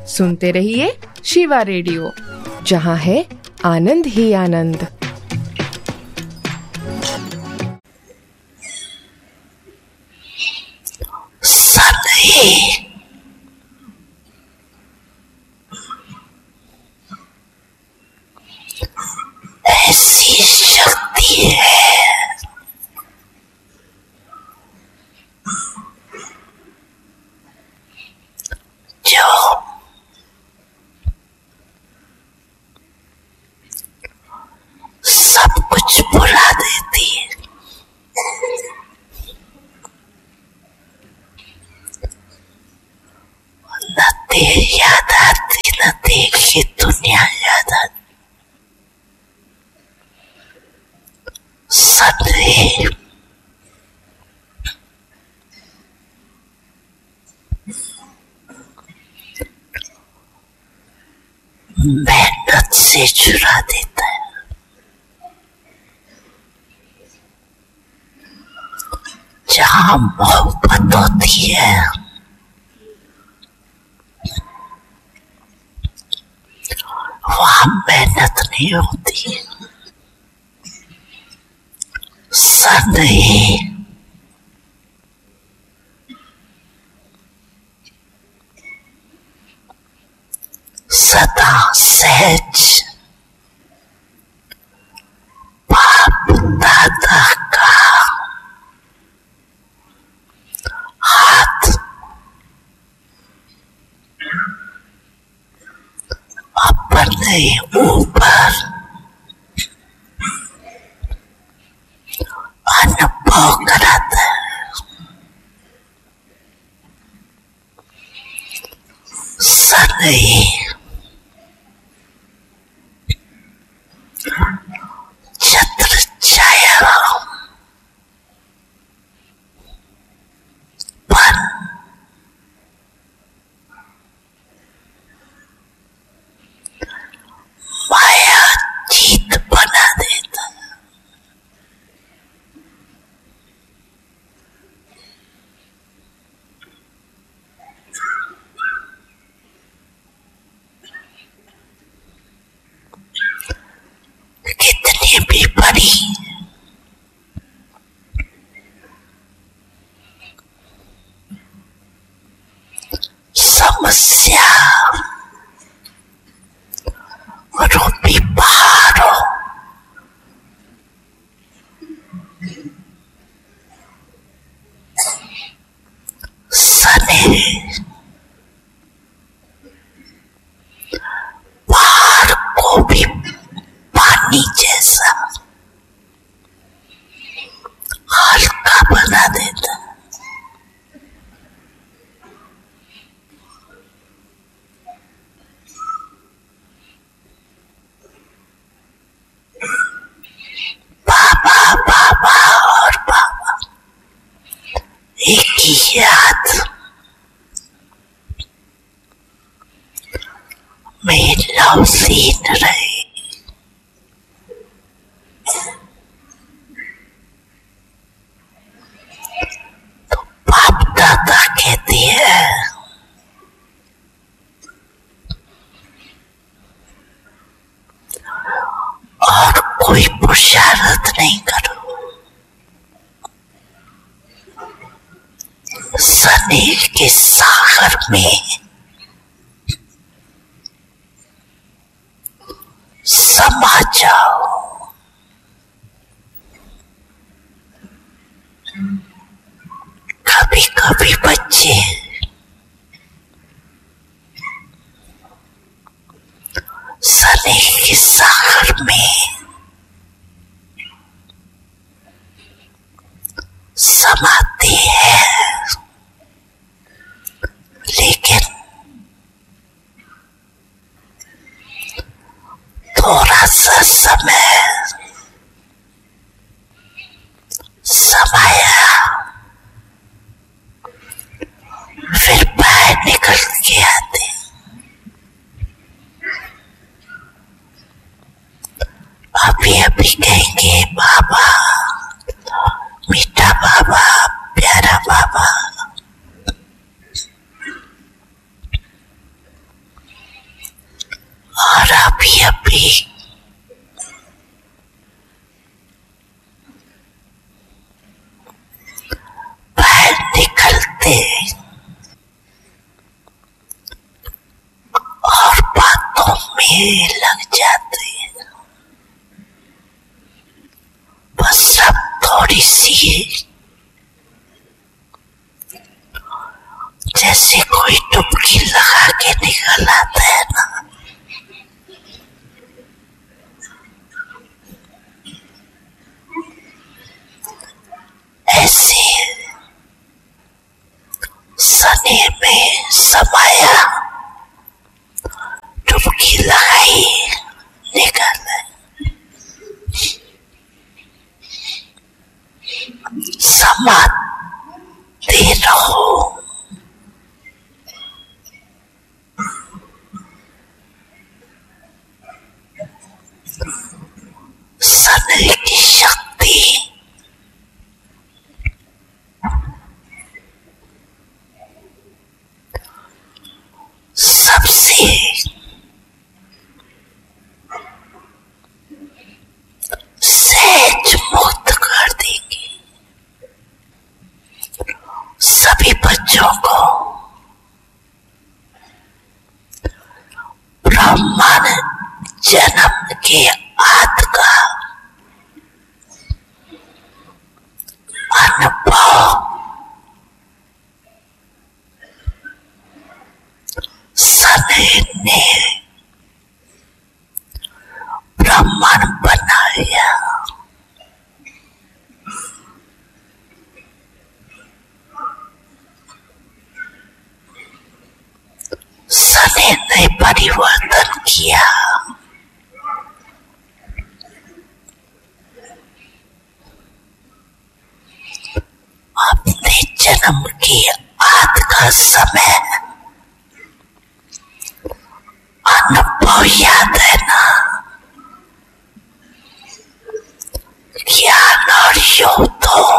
सुनते रहिए शिवा रेडियो, जहाँ है आनंद ही आनंद। ऐसी शक्ति है जो सब कुछ भुला देती है। न देर याद आती, न देखी दुनिया याद आती। सदैव मेहनत से चुरा देता है। जहां मोहब्बत होती है वहां मेहनत नहीं होती। सदैव सदा सहज बाप दादा का हाथ अपने ऊपर अनुभव कराता है। सदैव छत्र छाया पर माया जीत बना देता है। कितनी भी बड़ी समस्या रूपी पहाड़ हो, सने पहाड़ को भी पानी जैसा हल्का बना देता है। बाबा बाबा और बाबा एक ही याद में लौसीन रहे। तो बाप दादा कहती है और कोई पुरुषार्थ नहीं करो। सने के सागर में समा जाओ। कभी कभी बच्चे सने के सागर में समाते हैं, लेकिन थोड़ा सा समय समाया फिर बाहर निकल के आते। अभी अभी कहेंगे बाबा, मीठा बाबा, प्यारा बाबा। और अभी अभी बाहर निकलते और बातों में लग जाते हैं। बस अब थोड़ी सी जैसे कोई डुबकी लगा के निकल आता है ना, ऐसे सने में समाया, डुबकी लगाई, निकल समाते रहो। सने की शक्ति सबसे सहज मुक्त कर देंगे। सभी बच्चों को ब्राह्मण जन्म के आद का अनुभव सने ने ब्राह्मण बनाया। सने ने परिवर्तन किया। अपने जन्म के आद का समय अनुभव याद है ना? ज्ञान और योग तो